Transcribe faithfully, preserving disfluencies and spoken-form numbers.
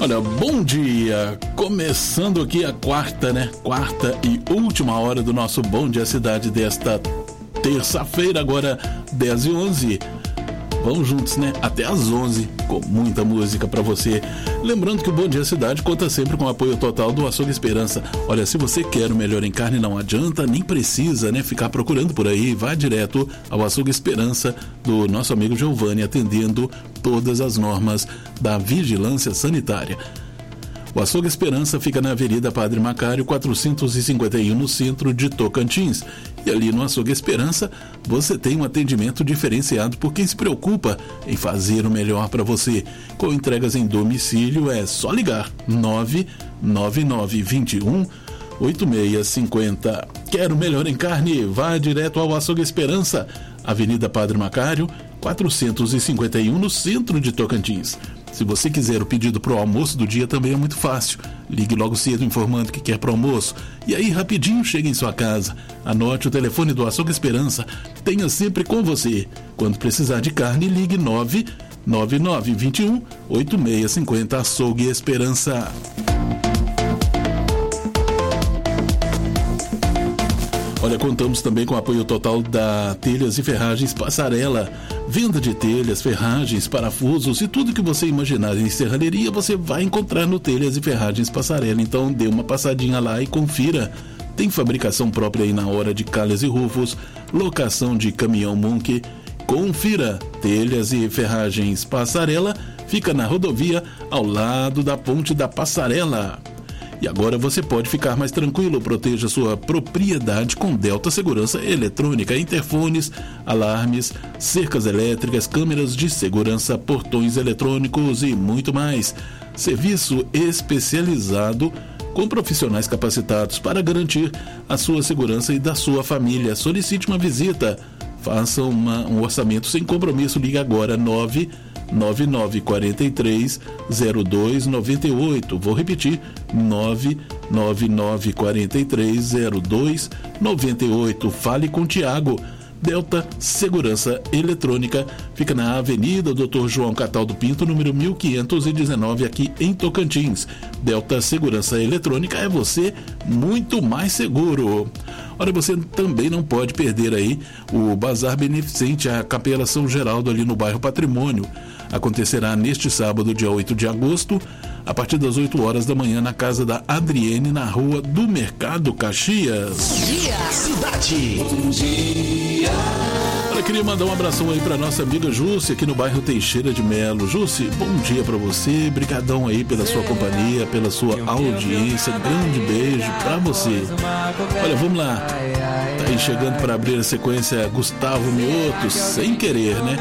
Olha, bom dia! Começando aqui a quarta, né? Quarta e última hora do nosso Bom Dia Cidade desta terça-feira, agora dez e onze. Vamos juntos, né? Até às onze, com muita música pra você. Lembrando que o Bom Dia Cidade conta sempre com o apoio total do Açougue Esperança. Olha, se você quer o melhor em carne, não adianta, nem precisa, né? Ficar procurando por aí. Vá direto ao Açougue Esperança do nosso amigo Giovanni, atendendo todas as normas da vigilância sanitária. O Açougue Esperança fica na Avenida Padre Macário, quatrocentos e cinquenta e um, no centro de Tocantins. E ali no Açougue Esperança, você tem um atendimento diferenciado por quem se preocupa em fazer o melhor para você. Com entregas em domicílio, é só ligar nove nove nove dois um oito seis cinco zero. Quer o melhor em carne? Vá direto ao Açougue Esperança, Avenida Padre Macário, quatrocentos e cinquenta e um, no centro de Tocantins. Se você quiser o pedido para o almoço do dia, também é muito fácil. Ligue logo cedo informando que quer para o almoço. E aí, rapidinho, chega em sua casa. Anote o telefone do Açougue Esperança. Tenha sempre com você. Quando precisar de carne, ligue nove nove nove dois um oito seis cinco zero. Açougue Esperança. Olha, contamos também com o apoio total da Telhas e Ferragens Passarela. Venda de telhas, ferragens, parafusos e tudo que você imaginar em serralheria, você vai encontrar no Telhas e Ferragens Passarela. Então dê uma passadinha lá e confira. Tem fabricação própria aí na hora de calhas e rufos, locação de caminhão Monk. Confira. Telhas e Ferragens Passarela fica na rodovia ao lado da Ponte da Passarela. E agora você pode ficar mais tranquilo, proteja sua propriedade com Delta Segurança Eletrônica, interfones, alarmes, cercas elétricas, câmeras de segurança, portões eletrônicos e muito mais. Serviço especializado com profissionais capacitados para garantir a sua segurança e da sua família. Solicite uma visita, faça uma, um orçamento sem compromisso, ligue agora nove nove nove quatro três zero dois nove oito. Vou repetir, nove nove nove quatro três zero dois nove oito. Fale com o Tiago. Delta Segurança Eletrônica fica na Avenida doutor João Cataldo Pinto, número mil quinhentos e dezenove, aqui em Tocantins. Delta Segurança Eletrônica é você muito mais seguro. Olha, você também não pode perder aí o Bazar Beneficente, a Capela São Geraldo, ali no bairro Patrimônio. Acontecerá neste sábado, dia oito de agosto, a partir das oito horas da manhã, na casa da Adriene, na rua do Mercado Caxias. Dia Cidade. Bom dia. Eu queria mandar um abração aí para nossa amiga Jússi, aqui no bairro Teixeira de Melo. Jússi, bom dia para você, brigadão aí pela sua companhia, pela sua audiência, grande beijo para você. Olha, vamos lá, tá aí chegando para abrir a sequência Gustavo Mioto, Sem Querer, né?